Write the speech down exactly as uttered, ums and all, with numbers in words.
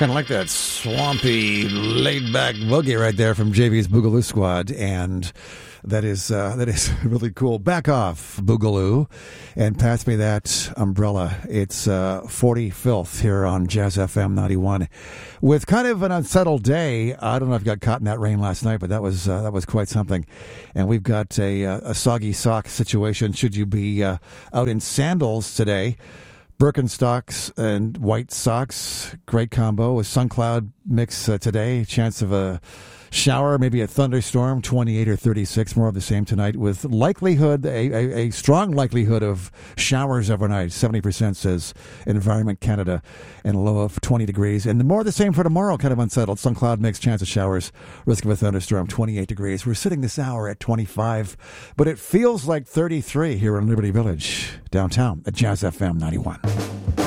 Kind of like that swampy, laid-back boogie right there from J V's Boogaloo Squad, and that is uh, that is really cool. Back off, Boogaloo, and pass me that umbrella. It's uh, forty filth here on Jazz F M ninety-one, with kind of an unsettled day. I don't know if you got caught in that rain last night, but that was uh, that was quite something. And we've got a, a soggy sock situation. Should you be uh, out in sandals today? Birkenstocks and white socks, great combo. A sun cloud mix uh, today. Chance of a shower, maybe a thunderstorm, twenty-eight or thirty-six. More of the same tonight, with likelihood, a, a, a strong likelihood of showers overnight. seventy percent says Environment Canada, and a low of twenty degrees. And more of the same for tomorrow, kind of unsettled. Sun cloud mix, chance of showers, risk of a thunderstorm, twenty-eight degrees. We're sitting this hour at twenty-five, but it feels like thirty-three here in Liberty Village, downtown at Jazz F M ninety-one.